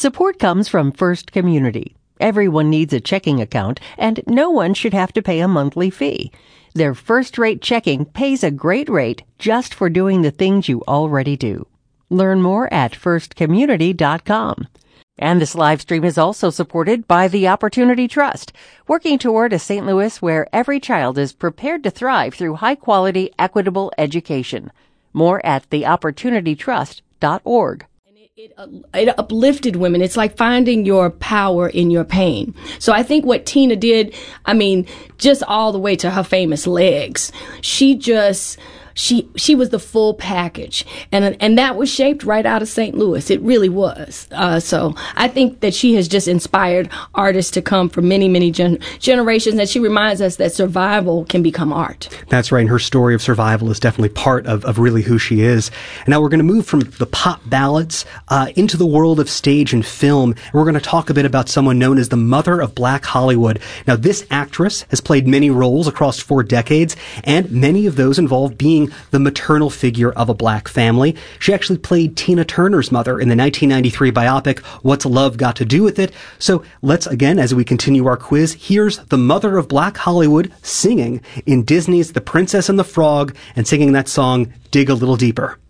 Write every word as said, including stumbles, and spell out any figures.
Support comes from First Community. Everyone needs a checking account, and no one should have to pay a monthly fee. Their first-rate checking pays a great rate just for doing the things you already do. Learn more at first community dot com. And this live stream is also supported by the Opportunity Trust, working toward a Saint Louis where every child is prepared to thrive through high-quality, equitable education. More at the opportunity trust dot org. It, uh, it uplifted women. It's like finding your power in your pain. So I think what Tina did, I mean, just all the way to her famous legs, she just, she, she was the full package. And, and that was shaped right out of Saint Louis. It really was. Uh, so I think that she has just inspired artists to come for many, many gen- generations. And she reminds us that survival can become art. That's right. And her story of survival is definitely part of, of really who she is. And now we're going to move from the pop ballads uh, into the world of stage and film. And we're going to talk a bit about someone known as the mother of Black Hollywood. Now, this actress has played many roles across four decades, and many of those involve being the maternal figure of a black family. She actually played Tina Turner's mother in the nineteen ninety-three biopic, What's Love Got to Do with It? So let's, again, as we continue our quiz, here's the mother of Black Hollywood singing in Disney's The Princess and the Frog and singing that song, Dig a Little Deeper.